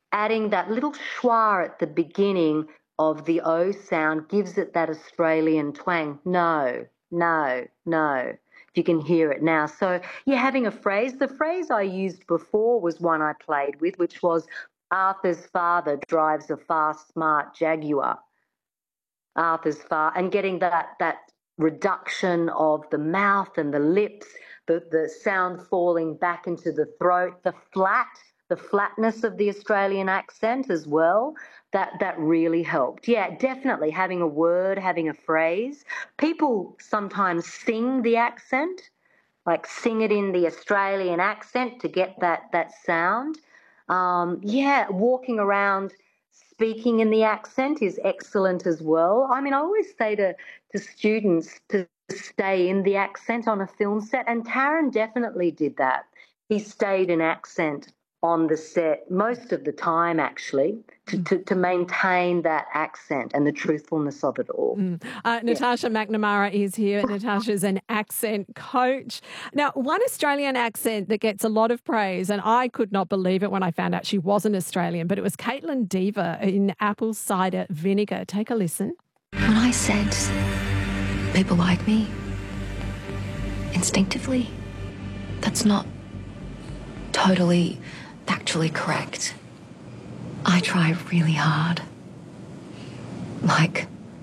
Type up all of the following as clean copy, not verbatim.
adding that little schwa at the beginning of the O sound gives it that Australian twang. No, no, no. You can hear it now. So you're having a phrase. The phrase I used before was one I played with, which was Arthur's father drives a fast, smart Jaguar. Arthur's father, and getting that reduction of the mouth and the lips, the sound falling back into the throat, the flatness of the Australian accent as well. That really helped. Yeah, definitely having a word, having a phrase. People sometimes sing the accent, like sing it in the Australian accent to get that sound. Yeah, walking around speaking in the accent is excellent as well. I mean, I always say to students to stay in the accent on a film set, and Taron definitely did that. He stayed in accent on the set most of the time, actually, to maintain that accent and the truthfulness of it all. Natasha McNamara is here. Natasha's an accent coach. Now, one Australian accent that gets a lot of praise, and I could not believe it when I found out she wasn't Australian, but it was Caitlin Dever in Apple Cider Vinegar. Take a listen. When I said people like me, instinctively, that's not totally factually correct. I try really hard. Like,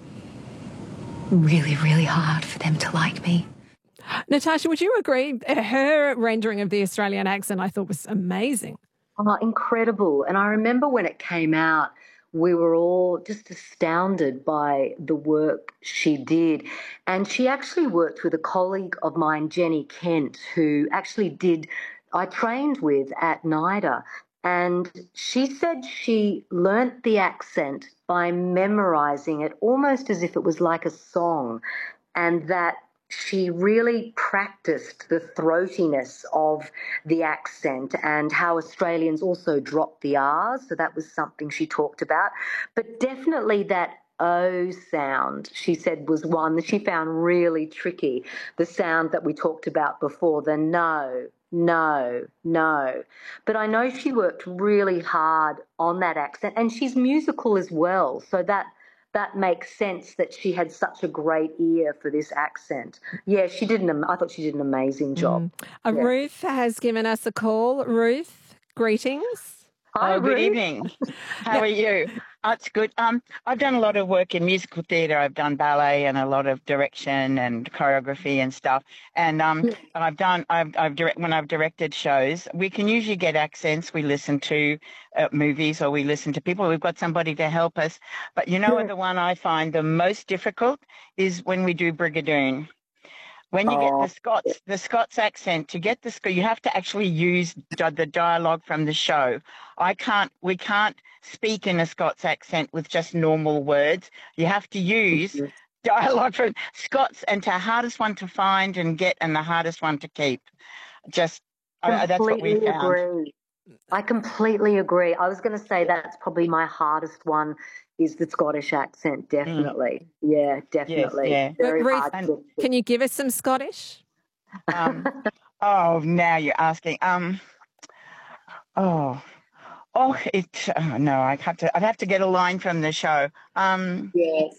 really, really hard for them to like me. Natasha, would you agree? Her rendering of the Australian accent I thought was amazing. Oh, incredible. And I remember when it came out, we were all just astounded by the work she did. And she actually worked with a colleague of mine, Jenny Kent, who actually I trained with at NIDA. And she said she learnt the accent by memorising it almost as if it was like a song, and that she really practiced the throatiness of the accent and how Australians also drop the R's. So that was something she talked about. But definitely that O sound, she said, was one that she found really tricky. The sound that we talked about before, the no, no, no. But I know she worked really hard on that accent, and she's musical as well. So that makes sense that she had such a great ear for this accent. Yeah, I thought she did an amazing job. Yeah. Ruth has given us a call. Ruth, greetings. Hi, good Ruth. evening. How are you? It's good. I've done a lot of work in musical theatre. I've done ballet and a lot of direction and choreography and stuff. And when I've directed shows, we can usually get accents. We listen to movies or we listen to people. We've got somebody to help us. But you know what, the one I find the most difficult is when we do Brigadoon. When you get the Scots accent, you have to actually use the dialogue from the show. We can't speak in a Scots accent with just normal words. You have to use dialogue from Scots, and the hardest one to find and get and the hardest one to keep. That's what we found. Agree. I completely agree. I was going to say that's probably my hardest one, is the Scottish accent, definitely. Yeah, definitely. Yes, yeah. Very Ruth, hard. can you give us some Scottish? Now you're asking. No, I'd have to get a line from the show. Yes.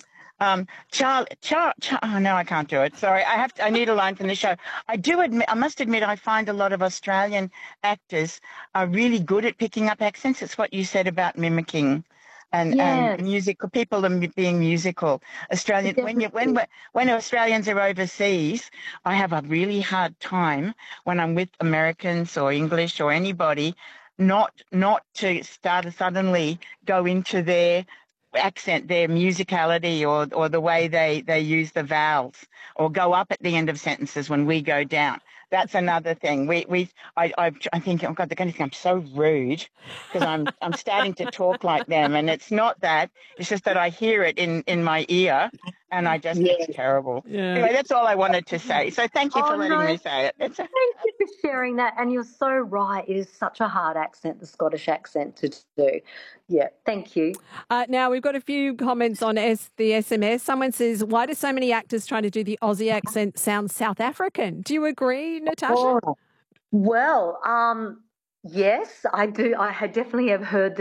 No, I can't do it. Sorry, I need a line from the show. I must admit, I find a lot of Australian actors are really good at picking up accents. It's what you said about mimicking. And musical people and being musical. When Australians are overseas, I have a really hard time when I'm with Americans or English or anybody, not to suddenly go into their accent, their musicality, or the way they use the vowels, or go up at the end of sentences when we go down. That's another thing. I think, oh God, they're going to think I'm so rude because I'm starting to talk like them, and it's not that. It's just that I hear it in my ear, and it's terrible. Yeah. Anyway, that's all I wanted to say. So thank you for letting me say it. Thank you for sharing that, and you're so right. It is such a hard accent, the Scottish accent, to do. Yeah, thank you. Now, we've got a few comments on the SMS. Someone says, why do so many actors trying to do the Aussie accent sound South African? Do you agree, Natasha? Well, yes, I do. I definitely have heard the